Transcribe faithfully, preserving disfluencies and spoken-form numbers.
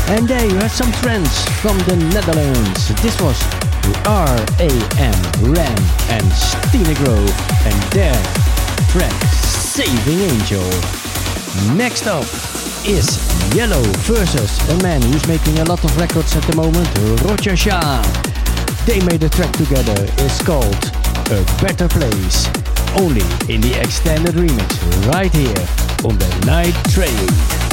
And there you have some trends from the Netherlands. This was R A M, Ram and Stine Grove and their track Saving Angel. Next up is Yellow versus a man who's making a lot of records at the moment, Roger Shah. They made a track together, it's called A Better Place. Only in the extended remix right here on the Night Train.